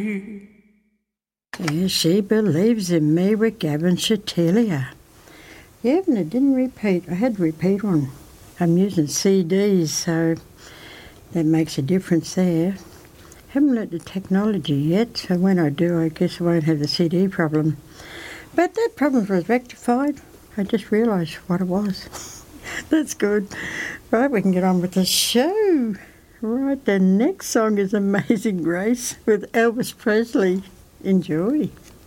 Yeah, She Believes in Me with Gavin Shatilia. Yeah, and it didn't repeat. I had to repeat one. I'm using CDs, so that makes a difference there. Haven't learnt the technology yet, so when I do, I guess I won't have the CD problem. But that problem was rectified. I just realised what it was. That's good. Right, we can get on with the show. Right, the next song is Amazing Grace with Elvis Presley. Enjoy.